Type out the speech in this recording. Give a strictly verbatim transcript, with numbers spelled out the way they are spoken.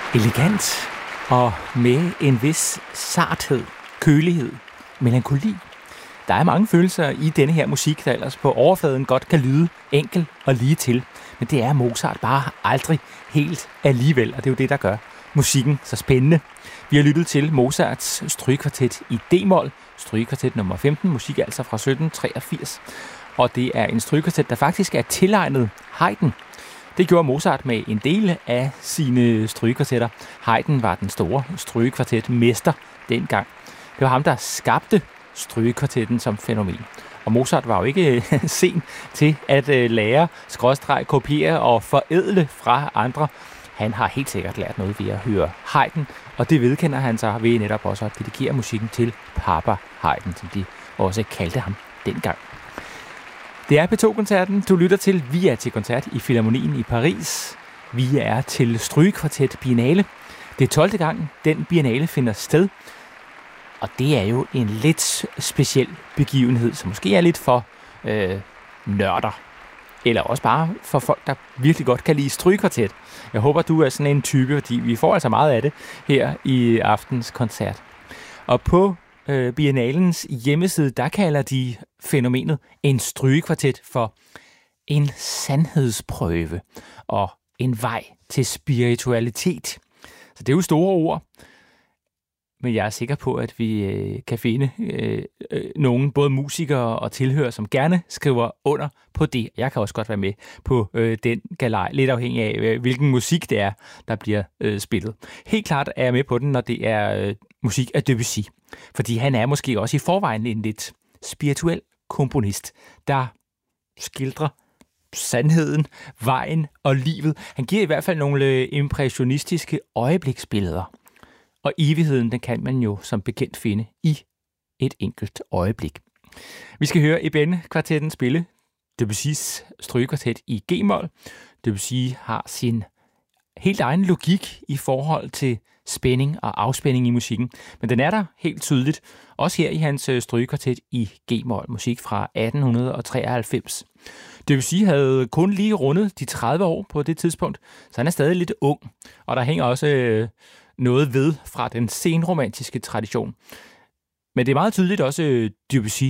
Elegant og med en vis sarthed, kølighed, melankoli. Der er mange følelser i denne her musik, der ellers på overfladen godt kan lyde enkel og lige til. Men det er Mozart bare aldrig helt alligevel, og det er jo det, der gør musikken så spændende. Vi har lyttet til Mozarts strygekvartet i D-mol, strygekvartet nummer femten, musik altså fra sytten treogfirs. Og det er en strygekvartet, der faktisk er tilegnet Haydn. Det gjorde Mozart med en del af sine strygekvartetter. Haydn var den store strygekvartetmester dengang. Det var ham, der skabte strygekvartetten som fænomen. Og Mozart var jo ikke sen til at lære, skråstreg, kopiere og forædle fra andre. Han har helt sikkert lært noget ved at høre Haydn, og det vedkender han sig ved netop også at dedikere musikken til Papa Haydn, som de også kaldte ham dengang. Det er P to-koncerten, du lytter til. Vi er til koncert i Filharmonien i Paris. Vi er til strygekvartet Biennale. Det er tolvte gang, den Biennale finder sted. Og det er jo en lidt speciel begivenhed, som måske er lidt for øh, nørder. Eller også bare for folk, der virkelig godt kan lide strygekvartet. Jeg håber, du er sådan en type, fordi vi får altså meget af det her i aftens koncert. Og på øh, Biennalens hjemmeside, der kalder de fænomenet en strygekvartet for en sandhedsprøve og en vej til spiritualitet. Så det er jo store ord. Men jeg er sikker på, at vi øh, kan finde øh, øh, nogen, både musikere og tilhørere, som gerne skriver under på det. Jeg kan også godt være med på øh, den galej, lidt afhængig af, øh, hvilken musik det er, der bliver øh, spillet. Helt klart er jeg med på den, når det er øh, musik af Debussy. Fordi han er måske også i forvejen en lidt spirituel komponist, der skildrer sandheden, vejen og livet. Han giver i hvert fald nogle impressionistiske øjebliksbilleder. Og evigheden, den kan man jo som bekendt finde i et enkelt øjeblik. Vi skal høre Eben-kvartetten spille Debussys strygekvartet i G-mol. Debussy har sin helt egen logik i forhold til spænding og afspænding i musikken. Men den er der helt tydeligt, også her i hans strygekvartet i G-mol, musik fra atten treoghalvfems. Debussy havde kun lige rundet de tredive år på det tidspunkt, så han er stadig lidt ung. Og der hænger også øh, noget ved fra den senromantiske tradition. Men det er meget tydeligt også Debussy